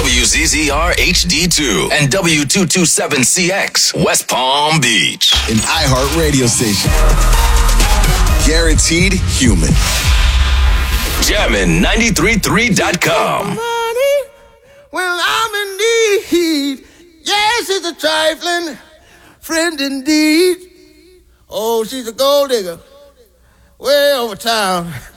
WZZR HD2 and W227CX, West Palm Beach. An iHeart radio station. Guaranteed human. Jammin'93.3.com. Money when I'm in need. Yes, it's a trifling friend indeed. Oh, she's a gold digger way over town.